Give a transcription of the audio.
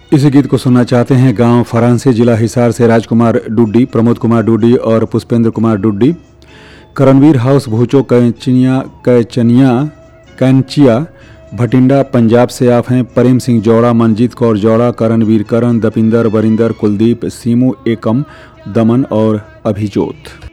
इस गीत को सुनना चाहते हैं गांव फरांसी, जिला हिसार से राजकुमार डुड्डी, प्रमोद कुमार डुड्डी और पुष्पेंद्र कुमार डुड्डी। करणवीर हाउस भूचो कैंचिया भटिंडा पंजाब से आप हैं। प्रेम सिंह जौड़ा, मनजीत कौर जौड़ा, करणवीर करण, दपिंदर बरिंदर, कुलदीप, सीमू एकम, दमन और अभिजोत।